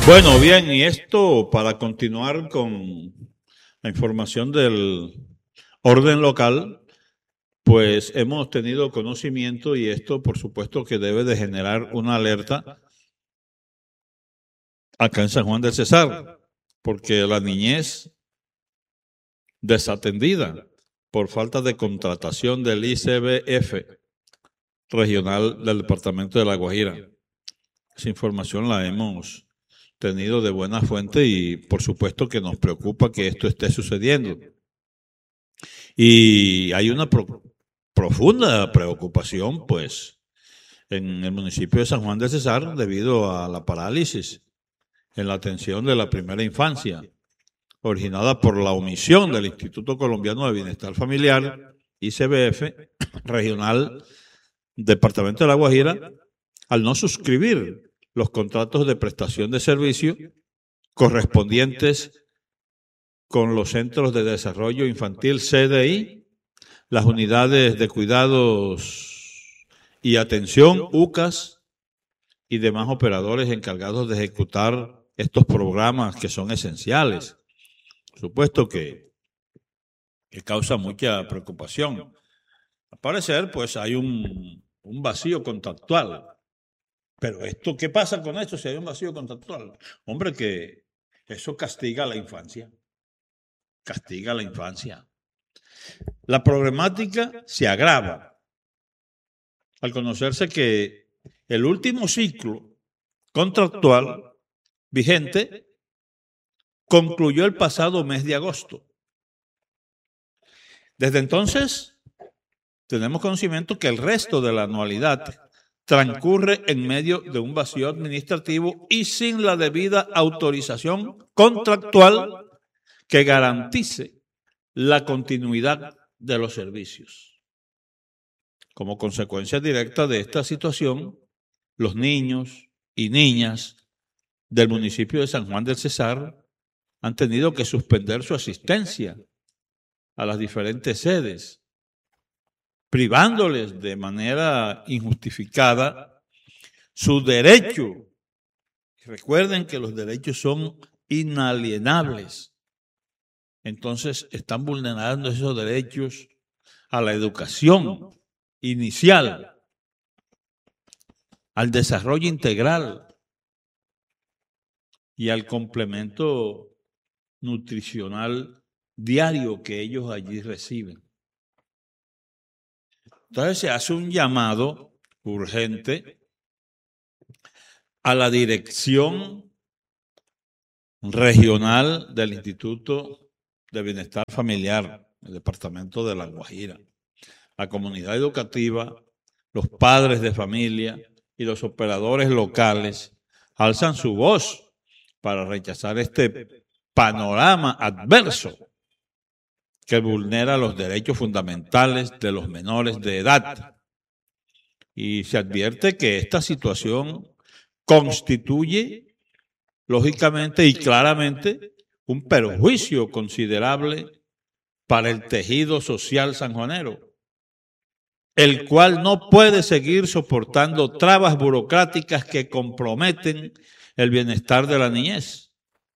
Bueno, bien, y esto para continuar con la información del orden local, pues hemos tenido conocimiento y esto por supuesto que debe de generar una alerta acá en San Juan del Cesar, porque la niñez desatendida por falta de contratación del ICBF regional del departamento de La Guajira. Esa información la hemos tenido de buena fuente y por supuesto que nos preocupa que esto esté sucediendo. Y hay una profunda preocupación, pues, en el municipio de San Juan de Cesar debido a la parálisis en la atención de la primera infancia, originada por la omisión del Instituto Colombiano de Bienestar Familiar, ICBF, regional, Departamento de La Guajira, al no suscribir los contratos de prestación de servicio correspondientes con los Centros de Desarrollo Infantil CDI, las unidades de cuidados y atención, UCAS, y demás operadores encargados de ejecutar estos programas que son esenciales. Por supuesto que causa mucha preocupación. Al parecer, pues hay un vacío contractual. Pero esto, ¿qué pasa con esto si hay un vacío contractual? Hombre, que eso castiga a la infancia. Castiga a la infancia. La problemática se agrava al conocerse que el último ciclo contractual vigente concluyó el pasado mes de agosto. Desde entonces, tenemos conocimiento que el resto de la anualidad transcurre en medio de un vacío administrativo y sin la debida autorización contractual que garantice la continuidad de los servicios. Como consecuencia directa de esta situación, los niños y niñas del municipio de San Juan del Cesar han tenido que suspender su asistencia a las diferentes sedes, privándoles de manera injustificada su derecho. Recuerden que los derechos son inalienables. Entonces están vulnerando esos derechos a la educación inicial, al desarrollo integral y al complemento nutricional diario que ellos allí reciben. Entonces se hace un llamado urgente a la dirección regional del Instituto de Bienestar Familiar, el departamento de La Guajira, la comunidad educativa, los padres de familia y los operadores locales alzan su voz para rechazar este panorama adverso que vulnera los derechos fundamentales de los menores de edad. Y se advierte que esta situación constituye, lógicamente y claramente, un perjuicio considerable para el tejido social sanjuanero, el cual no puede seguir soportando trabas burocráticas que comprometen el bienestar de la niñez.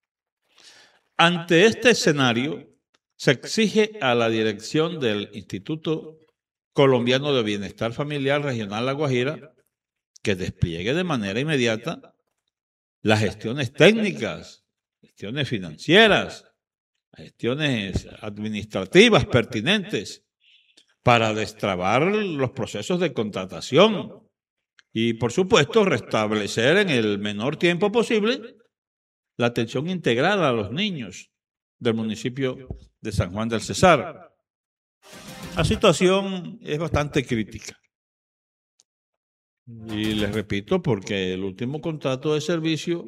Ante este escenario, se exige a la dirección del Instituto Colombiano de Bienestar Familiar Regional La Guajira que despliegue de manera inmediata las gestiones técnicas, gestiones financieras, gestiones administrativas pertinentes para destrabar los procesos de contratación y, por supuesto, restablecer en el menor tiempo posible la atención integral a los niños del municipio de San Juan del Cesar. La situación es bastante crítica. Y les repito, porque el último contrato de servicio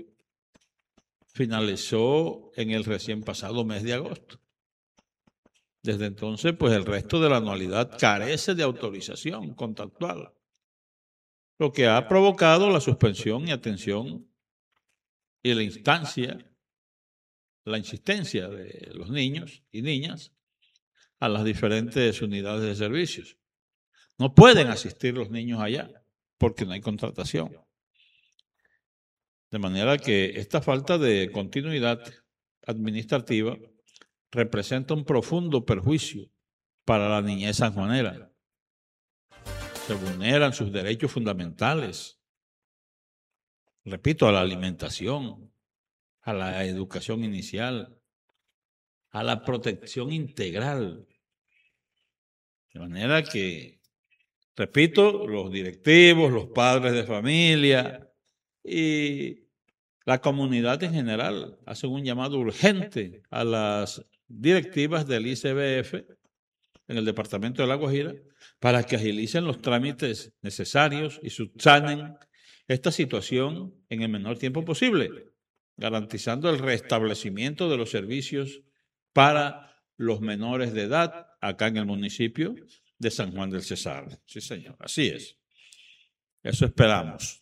finalizó en el recién pasado mes de agosto. Desde entonces, pues el resto de la anualidad carece de autorización contractual, lo que ha provocado la suspensión y atención y la insistencia de los niños y niñas a las diferentes unidades de servicios. No pueden asistir los niños allá porque no hay contratación. De manera que esta falta de continuidad administrativa representa un profundo perjuicio para la niñez sanjuanera. Se vulneran sus derechos fundamentales, repito, a la alimentación, a la educación inicial, a la protección integral. De manera que, repito, los directivos, los padres de familia y la comunidad en general hacen un llamado urgente a las directivas del ICBF en el departamento de La Guajira para que agilicen los trámites necesarios y subsanen esta situación en el menor tiempo posible, garantizando el restablecimiento de los servicios para los menores de edad acá en el municipio de San Juan del Cesar. Sí, señor, así es. Eso esperamos.